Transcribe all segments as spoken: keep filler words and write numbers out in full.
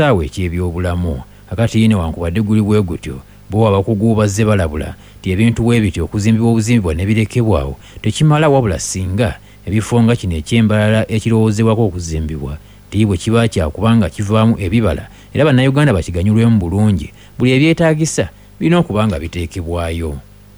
kisitaawe eky'ebyobulamu. Akati yine wankubadde guli bwe gutyo bo abakugu bazze balabula ti ebintu weebityo okuzimbibwa obuzimbibwa ne birekebwawo tekimala wabula singa ebifo nga kino eky'embalala ekirowoozebwako okuzimbibwa ti bwe kiba kyakubanga kivaamu ebibala era bannayuganda bakiganyulwemu bulungi buli ebyetaagisa birina okuba nga biteekebwayo.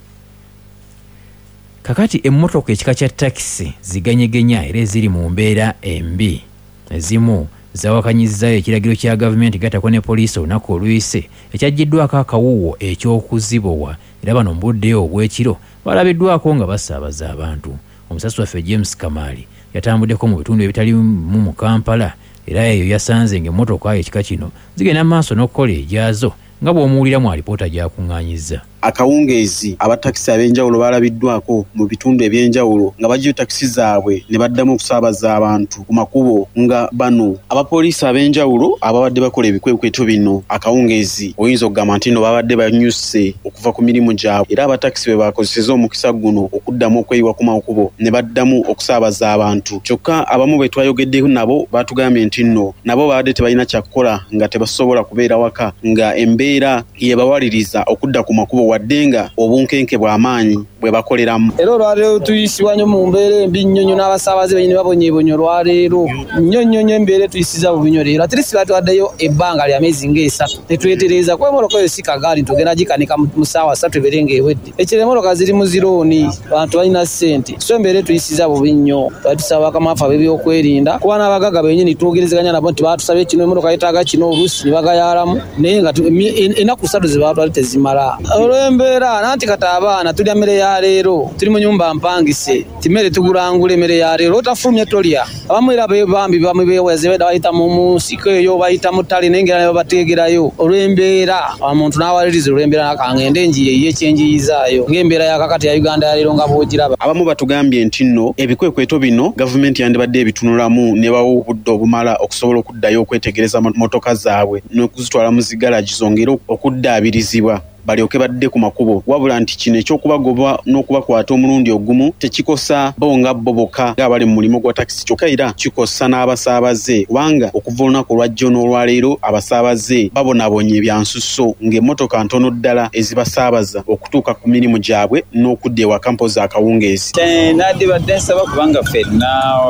Kakati emmotoka ekika kya takisi ziganyegenya era eziri mu mbeera embi. Ezimu zawakanyizzayo ekiragiro kya gavumenti gattako ne poliisi olunaku oluyise ekyaggiddwako akawuwo eky'okuzibowa era bano mu budde obw'ekiro balabiddwako nga basaabaza abantu. Omusasi waffe James Kamali yatambuddeko mu bitundu ebitali mu Kampala era eyo yasanze ng'emmotoka ekika kino zigenda maaso n'okukola egyazo nga bw'omuwulira mu alipoota gy'akuŋŋaanyizza. Akawungeezi abatakisi ab'enjawulo baalabiddwako mu bitundu eby'enjawulo nga bajjayo takisi zaabwe ne baddamu okusaabaza abantu ku makubo nga bano. Abapoliisi ab'enjawulo ababadde bakola ebikwekweto bino akawungeezi oyinza okugamba nti nno babadde banyuse okuva ku mirimu gyabwe era abatakisi be bakozeseza omukisa guno okuddamu okweyiwa ku makubo ne baddamu okusaabaza abantu. Kyokka abamu be twayogeddeho nabo batugambye nti nno nabo babadde tebalina kyakukola nga tebasobola kubeera waka nga embeera yebawaliriza okudda ku makubo waddenga obunkenke bw'amaanyi bwe bakoleramu. Era olwaleero tuyisibwa nnyo mu mbeera embi nnyonnyo n'abasaabaze benyini babonyeebonye olwaleero nnyo nnyo nnyo embeera tuyisiza bubi nnyo leero. Ate lisi batwaddeyo ebbanga lya myezi ng'esatu netwetereeza kuba emmotoka eyo si kagaali tugenda gikanika mu ssaawa ssatu ebeere ng'ewedde. Ekiro emmotoka ziri mu zirooni bantu balina ssente so embeera tuyisiza bubi nnyo. Twali tusaba bakamafu ab'ebyokwerinda kuba n'abagagga bennyini twogerezeganya nabo nti baatusabye kino emmotoka yeetaaga kino oluusi ne bagayaalamu naye nga ennaku ssatu ze baatwali tezimala. Olw'embeera nanti kati abaana tulya mmere ya leero tuli mu nyumba mpangise timere tugulangula emmere ya leero otafulumye tolya. Abamu era bambi bamwe beewaze beda bayita mu nsiko eyo bayita mu ttale naye ngera ne babateegerayo olw'embeera omuntu n'awaliriza olw'embeera nakangende enjiye y'ekyenjiyizaayo ng'embeera ya kakati ya Uganda ya leero nga bw'ogiraba. Abamu batugambye nti nno ebikwekweto bino gavumenti yandibadde ebitunulamu ne bawa obudde obumala okusobola okuddayo okwetegereza motoka zaabwe n'okuzitwala mu zigalaji zongera okuddaabirizibwa balyoke badde ku makubo. Wabula nti kino ekyokubagoba n'okubakwata omulundi ogumu tekikosa bo nga bo bokka ng'abali mu mulimo gwa takisi kyokka era kikosa n'abasaabaze kubanga okuva olunaku olwajjo n'olwaleero abasaabaze babonabonye ebyansusso ng'emmotoka ntono ddala ezibasaabaza okutuuka ku mirimu gyabwe n'okudda ewaka mpozi akawungeezi. Nandibadde nsaba kubanga ffenna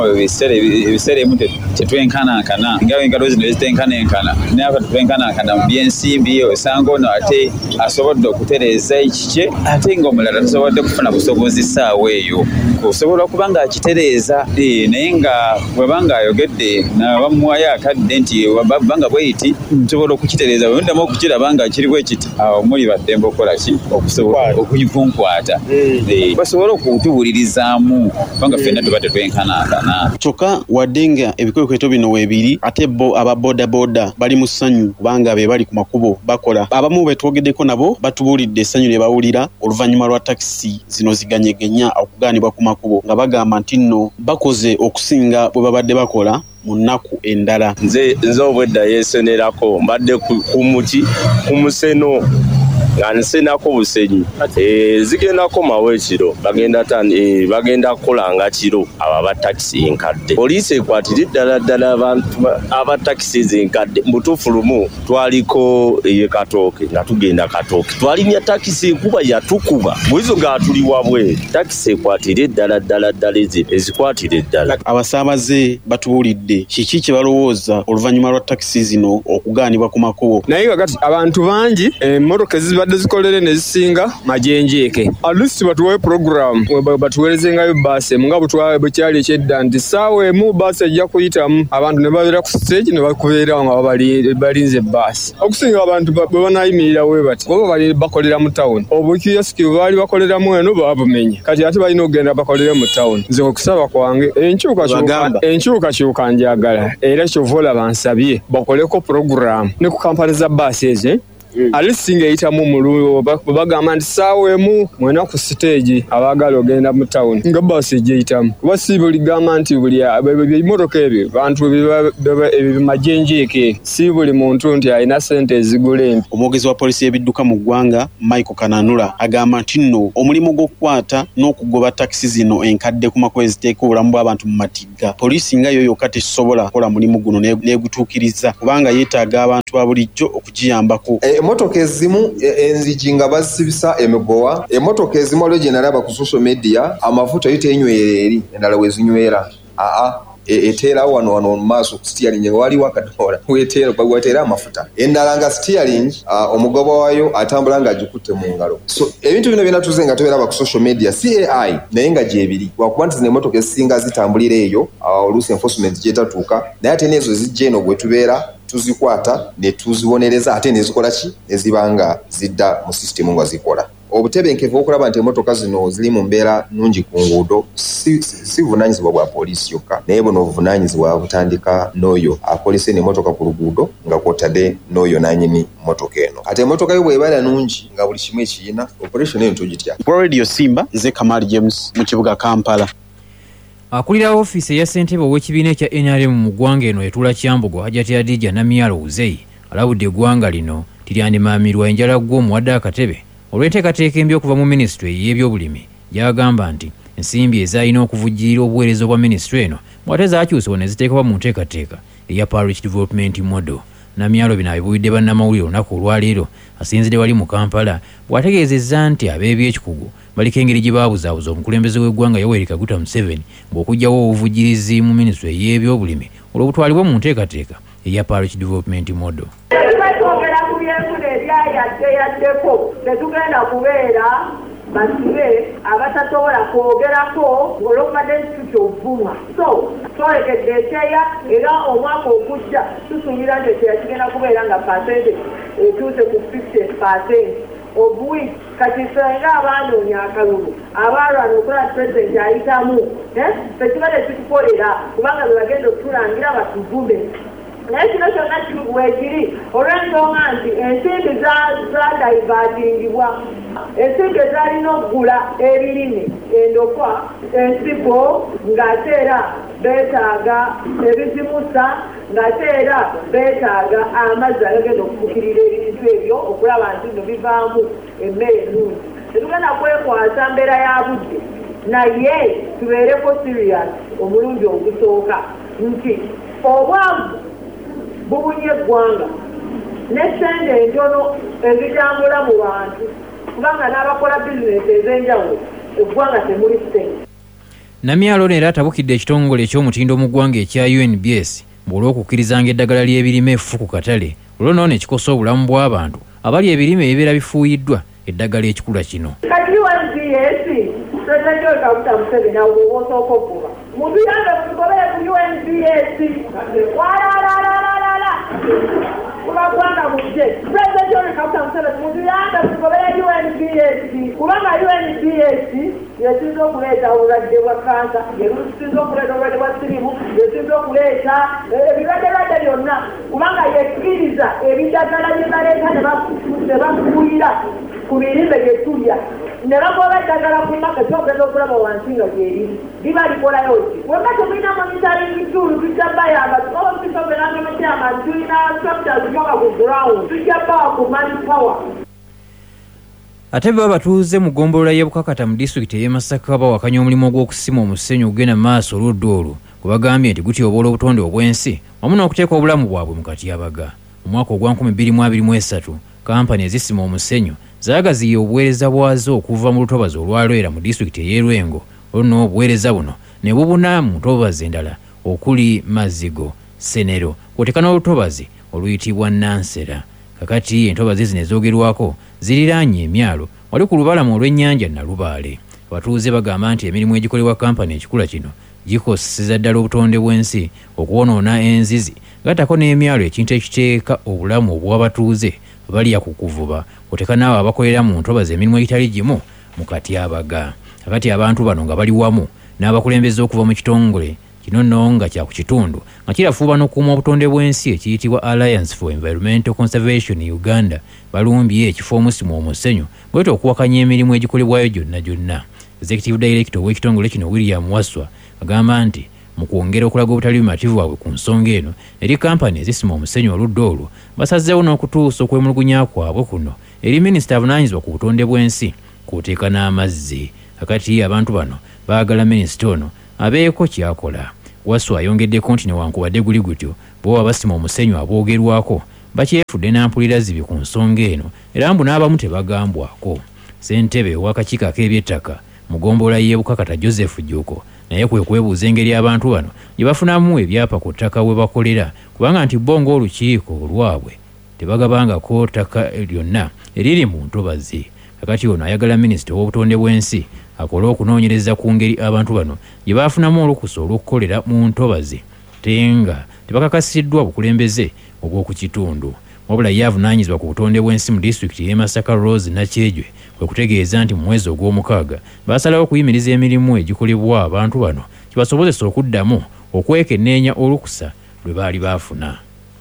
ebiseera ebimu tetwenkanankana nga engalo zino ezitenkanenkana naye aba tetwenkanankana mu byensimbi osanga ono ate asobodde okutereeza ekikye ate ng'omulala tasobodde kufuna busobozi ssaawa eyo kusobola okuba nga akitereeza naye nga bwebanga ayogedde nabamuwayo akadde nti babanga bweyiti nsobola okukitereeza bwemuddamu okukiraba nga kiri bwe kiti awo muli baddembe okukola ki okusobola okukunkwata basobola okutuwulirizaamu kubanga ffenna tuba tetwenkanankana. Kyokka wadde nga ebikwekweto bino weebiri ate bo aba boda boda bali mu ssanyu kubanga be bali ku makubo bakola. Abamu be twogeddeko nabo batubuulidde essanyu lye bawulira oluvannyuma lwa takisi zino ziganyegenya okugaanibwa ku makubo nga bagamba nti nno bakoze okusinga bwe babadde bakola mu nnaku endala. Nze nze obwedda yeesonerako mbadde ku muti ku museno nga nsenako busenyi zigendako mawe ekiro bagenda tani bagenda kukolanga kiro abo abatakisi enkadde. Poliisi ekwatira ddala ddala abantu abatakisi zenkadde. Mutuufu lumu twaliko ye Katooke nga tugenda Katooke twalinnya takisi enkuba yatukuba bwizo nga tuli wabwe takisi ekwatira ddala ddala ddala ezikwatira ddala. Abasaabaze batubuulidde kiki kye balowooza oluvannyuma lwa takisi zino okugaanibwa ku makubo. Naye kakati abantu bangi emmotoka ezibadde zikolere ne zisinga majenjeeke at least batuwe program batuwerezengayo baasi nga bwe kyali ekyedda nti ssaawa emu baasi ejja kuyitamu abantu ne babeera ku stage ne bakubeerawo nga balinze baasi. Okusinga abantu bwe banayimirira we bati oba bali bakolera mu tawuni obukiyasiki bwe baali bakoleramu eno babumenye kati ate balina okugenda bakolere mu tawuni. Nze okusaba kwange enkyukakyuka njagala era kyova olaba nsabye bakoleko program ne ku kampani za baasi ezo ali singa eyitamu omululu bagamba nti ssaawa emu mwena ku siteegi abaagala ogenda mu tawuni nga baasi egyeyitamu kuba si buli gamba nti buli ebimotoka ebyo bantu bimajenjeeke si buli muntu nti alina ssente ezigula empi. Omwogezi wa poliisi y'ebidduka mu ggwanga Michael Kananula agamba nti nno omulimu gw'okukwata n'okugoba takisi zino enkadde ku makubo eziteeka obulamu bw'abantu mu matigga poliisi nga yo yokka tesobola kukola mulimu guno n'egutuukiriza kubanga yeetaaga abantu ba bulijjo okugiyambako. Emotoka ezimu enzigi nga bazisibisa emigowa, emotoka ezimu olwo gye nalaba ku social media amafuta yo tenywera eri endala we zinywera aa etera wano wano mu maaso ku steering waliwo akadola wetera bagwatera amafuta endala nga steering omugoba wayo atambula nga agikutte mu ngalo. So ebintu bino bina tuze nga tubera ba ku social media C A I naye nga gyebiri wakuba nti zino emotoka ezisinga zitambulira eyo oluusi enforcement gyetatuuka naye ate nezo zijja eno gwe tubeera tuzikwata ne tuzibonereza ate nezikola ki nezibanga zidda mu system nga zikola. Obutebenkevu okulaba nti emotoka zino ziri mu mbeera nnungi ku nguudo si, si, si buvunaanyizibwa bwa poliisi yokka naye buno obuvunaanyizibwa butandika n'oyo apoliisi n'emotoka ku luguudo nga kwotadde n'oyo nannyini motoka eno. Ate emotoka yo bw'ebeera nnungi nga buli kimu ekiyina operation eno tugitya. Radio Simba nze Kamali James mu kibuga Kampala. Akulira ofiisi eya ssentebe ow'ekibiina ekya N R M mu ggwanga eno etula Kyambogo Hajati Adija Namyalo Uzei alabudde eggwanga lino tiryandimaamirwa enjala gw'omuwadde akatebe olw'enteekateeka embi okuva mu minisitule y'ebyobulimi gy'agamba nti ensimbi ezaalina okuvujjirira obuweereza bwa minisitule eno bw'ate zaakyusibwa ne ziteekebwa mu nteekateeka eya Parish Development Model. Namyalo bino abibuulidde bannamawulire olunaku olwaleero asinzidde wali mu Kampala bw'ategeezezza nti ab'ebyekikugu baliko engeri gye baabuzaabuza omukulembeze w'eggwanga Yoweri Kaguta Museveni ng'okugyawo obuvujjirizi mu minisitule y'ebyobulimi olw'obutwalibwa mu nteekateeka eya Parish Development Model. Yaddeko tetugenda kubeera basibe abatasobola kwogerako olwobadde nti ovumwa so twolekedde ekyeya era omwaka ogujja tusuubira nti ekyeya kigenda kubeera nga pasente etuuse ku fifty percent obuwi kati senga abanoonya akalulu abalwana okola pulezidenti ayitamu tekibadde kitukolera kubanga bebagenda okutulangira batuvume. Naye kino kyonna weekiri olw'ensonga nti ensimbi zadaivatingibwa ensimbi ezalina okugula ebirime endokwa ensigo ng'ate era beetaaga ebizimusa ng'ate era beetaaga amazzi agagenda okufukirira ebintu ebyo okulaba nti no bivaamu emmere ennungi. Tetugenda kwekwasa mbeera ya budde naye tubeereko serious omulundi ogusooka nti obwavu bubunye eggwanga n'essente entono ezitambula mu bantu kubanga n'abakola bizinesi ez'enjawulo eggwanga temuli ssente. Namyalo era atabukidde ekitongole eky'omutindo mu ggwanga ekya U N B S olw'okukkirizanga eddagala ly'ebirime effu ku katale olwo nno ne kikosa obulamu bw'abantu abali ebirime ebibeera bifuuyiddwa eddagala ekikula kino. Kati U N B S Pulezidenti Yoweri Kaguta Museveni awo bw'osooka okuba mutuyambe mutugobere ku U N B S walalalalala kubagwanga mujje Pulezidenti Yoweri Kaguta Museveni mutuyambe mutugobere U N B S kubanga U N B S yesinza okuleeta obulwadde bwa kansa yesinza okuleeta obulwadde bwa sirimu yesinza okuleeta ebirwadde byonna kubanga yekkiriza ebidagala bye baleeta ne bafuuyira ku birime bye tulya ne bagoba eddagala ku maka kyogenda okulaba wansi nga gyeriri liba likolayo ki wemba temulina monitoring tool tujja bayamba tusoberanga mukyama tulina structures moka ku ground tujja bawa ku manpower. Ate baba batuuze mu ggombolola y'e Bukakata mu disitulikiti ey'e Masaka bawakanya omulimu gw'okusima omusenyu ogugenda maaso oludda olwo gwe bagambye nti gutyoboola obutonde obw'ensi wamu n'okuteeka obulamu bwabwe mu katyabaga. Mu mwaka ogwa nkumi bbiri mu abiri mu esatu kampani ezisima omusenyu zaagaziye obuweereza bwazo okuva mu lutobazi olwalwera mu disitulikiti ey'e Lwengo olwo obuweereza buno ne bubuna mu ntobazi endala okuli Mazigo, Senero kw'oteeka n'olutobazi oluyitibwa Nansera. Kakati entobazi zino ezoogerwako ziriraanye emyalo wali ku lubalama olw'ennyanja Nalubaale. Abatuuze bagamba nti emirimu egikolebwa kampani ekikula kino gikoseza ddala obutonde bw'ensi okwonoona enzizi gattako n'emyalo ekintu ekiteeka obulamu obw'abatuuze balya ku kuvuba kw'oteeka n'abo abakolera mu ntobazi emirimu egitali gimu mu katyabaga. Kakati abantu bano nga bali wamu n'abakulembeze okuva mu kitongole kino nno nga kya ku kitundu nga kirafuuba n'okukuuma obutonde bw'ensi ekiyitibwa Alliance for Environmental Conservation Uganda balumbye ekifo omusimu omusenyu bwete okuwakanya emirimu egikolebwayo gyonna gyonna. Executive Director w'ekitongole kino William Waswa agamba nti mu kwongera okulaga obutali bumativu bwabwe ku nsonga eno eri kampani ezisima omusenyu oludda olwo basazeewo n'okutuusa okwemulugunya kwabwe kuno eri minisita avunaanyizibwa ku butonde bw'ensi kwoteeka n'amazzi. Kakati abantu bano baagala minisita ono abeeko kyakola. Waswa ayongeddeko nti newankubadde guli gutyo bo abasima omusenyu aboogerwako bakyefudde n'ampulira zibi ku nsonga eno era mbu n'abamu tebagambwako. Ssentebe w'akakiiko ak'eby'ettaka mugombolola y'e Bukakata Joseph Jjuuko naye kwe kwebuuza engeri abantu bano gye bafunamu ebyapa ku ttaka we bakolera kubanga nti bo ng'olukiiko olwabwe tebagabangako ttaka lyonna eriri mu ntobazi. Kakati ono ayagala minisita w'obutonde bw'ensi akole okunoonyereza ku ngeri abantu bano gye baafunamu olukusa olw'okukolera mu ntobazi tenga tebakakasiddwa bukulembeze obw'oku kitundu. Wabula ye avunaanyizibwa ku butonde bw'ensi mu disitulikiti y'e Masaka Rose Nakyejwe kwe kutegeeza nti mu mwezi ogw'omukaaga baasalawo okuyimiriza emirimu egikolebwa abantu bano kibasobozesa okuddamu okwekenneenya olukusa lwe baali baafuna.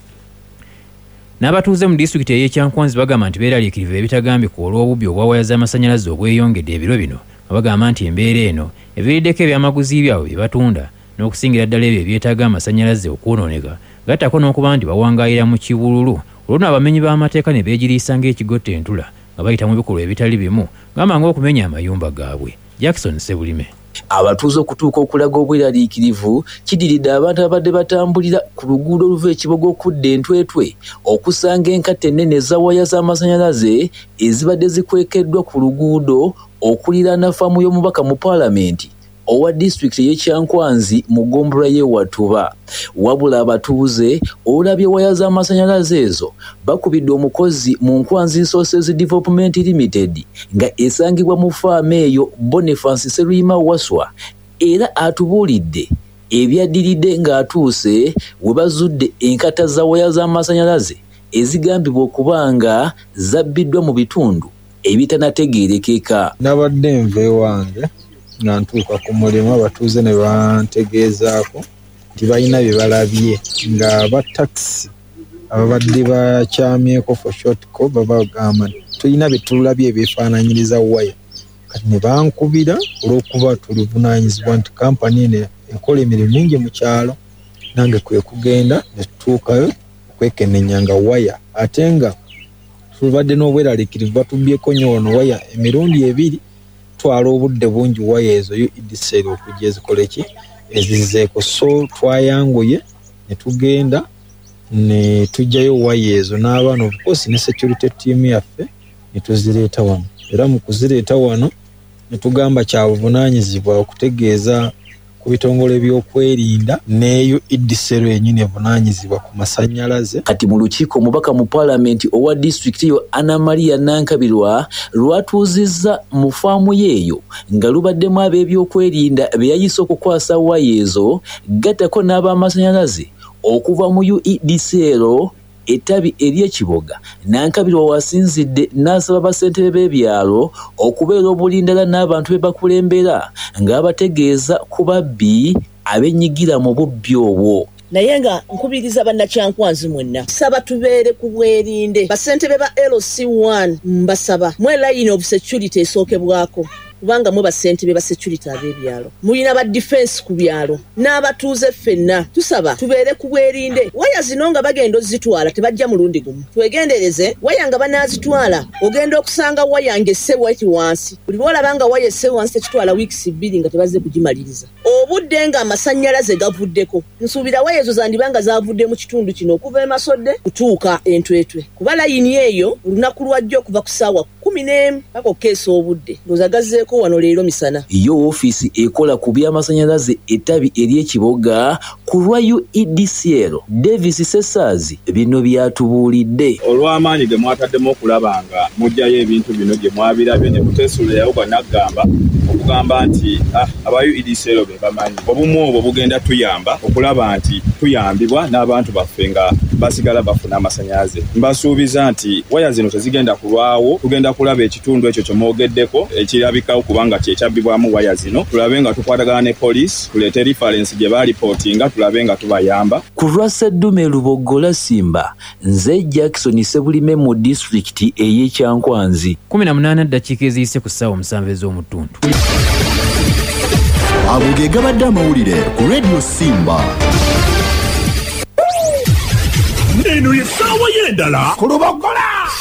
N'abatuuze mu disitulikiti ey'Ekyankwanzi bagamba nti beeraliikirivu ebitagambika olw'obubbi obwa waya z'amasannyalaze obweyongedde ebiro bino nga bagamba nti embeera eno eviiriddeko ebyamaguzi byabwe bye batunda n'okusingira ddala ebyo ebyetaaga amasannyalaze okwonooneka gattako n'okuba nti bawangaayira mu kibululu olwo abamenyi b'amateeka ne beegiriisa ng'ekigotta entula nga bayita mu bikolwa ebitali bimu gamba ng'okumenya amayumba gaabwe. Jackson Sebulime. Abatuuze okutuuka okulaga obweraliikirivu kidiridde abantu abadde batambulira ku luguudo oluva ekibogo okudda Entwetwe okusanga enkata ennene za waya z'amasannyalaze ezibadde zikwekeddwa ku luguudo okuliraana faamu y'omubaka mu paalamenti owa disitulikiti y'Ekyankwanzi mu ggombolola y'e Watuba. Wabula abatuuze olabye waya z'amasannyalaze ezo bakubidde omukozi mu Nkwanzi Resources Development Limited nga esangibwa mu faamu eyo Boniface Seruyima Waswa era atubuulidde ebyaddiridde ng'atuuse we bazudde enkata za waya z'amasannyalaze ezigambibwa okuba nga zabbiddwa mu bitundu ebitanategeerekeka. Nabadde nva ewange nga ntuuka ku mulimu abatuuze ne bantegeezaako nti balina bye balabye nga batakisi ababadde bakyamyeko for shortco babagamba tulina bye tulabye ebyefaananyiriza waya kati ne bankubira olw'okuba tulivunaanyizibwa nti kampani eno ekola emirimu mingi mu kyalo nange kwe kugenda ne tutuukayo okwekenneenya nga waya ate nga tulibadde n'obweraliikirivu batubbyeko nnyo wano waya emirundi ebiri twala obudde bungi waya ezo yo idiseri okujja ezikola ki ezizeeko so twayanguye ne tugenda ne tujjayo waya ezo n'abaana of course ne security team yaffe ne tuzireeta wano era mu kuzireeta wano ne tugamba kya buvunaanyizibwa okutegeeza ku bitongole by'okwerinda neeyo idisero yennyini evunaanyizibwa ku masannyalaze. Kati mu lukiiko omubaka mu paalamenti owa disitulikiti yo Anna Maria Nankabirwa lwatuuzizza mu faamu yeeyo nga lubaddemu ab'ebyokwerinda be yayise okukwasa waya ezo gattako n'ab'amasannyalaze okuva mu U E D C L ettabi ery'ekiboga. Nankabirwa wasinzidde n'asaba bassentebe b'ebyalo okubeera obulindala n'abantu be bakulembera ng'abategeeza ku babbi abenyigira mu bubbi obwo. Naye nga nkubiriza bannakyankwanzi mwenna saba tubeere ku bwerinde bassentebe ba L C one mbasaba mwe line of security esookebwako kubanga mwe bassentebe ba security ab'ebyalo mulina ba defense ku byalo n'abatuuze ffenna tusaba tubeere ku bwerinde waya zino nga bagenda ozitwala tebajja mulundi gumu twegendereze waya nga banaazitwala ogenda okusanga waya ngesse wati wansi buli bw'olabanga waya esse wansi tekitwala weeks bbiri nga tebaze kugimaliriza obudde nga amasannyalaze gavuddeko nsuubira waya ezo zandibanga zavudde mu kitundu kino okuva e Masodde kutuuka Entwetwe kuba layini eyo olunaku lwajja okuva ku ssaawa kumi n'emu paka okukeesa obudde ndozagazeeko wano leero misana. Yo ofiisi ekola ku by'amasannyalaze ettabi ery'ekiboga ku lwa U E D C L Davis Sessazi bino byatubuulidde. Olw'amaanyi ge mwataddemu okulaba nga mujjayo ebintu bino gye mwabirabye ne muteesulirayo banaggamba okugamba nti ah, aba U E D C L be bamanyi obumu obwo bugenda tuyamba okulaba nti tuyambibwa n'abantu baffe nga basigala bafuna amasannyalaze. Mbasuubiza nti waya zino tezigenda kulwawo, tugenda okulaba ekitundu ekyo kyomwogeddeko ekirabikawo kubanga kyekyabbibwamu waya zino tulabe nga tukwatagana ne poliisi tuleete reference gye balipootinga tulabe nga tubayamba. Ku lwa Sseddume Lubogola Simba nze Jackson Sebulime mu disitulikiti ey'Ekyankwanzi. kumi na munaana ddakiika eziyise ku ssaawa omusanvu ez'omutundu. Ago ge gabadde amawulire ku Radio Simba. Eno ye ssaawa y'endala ku Lubogola.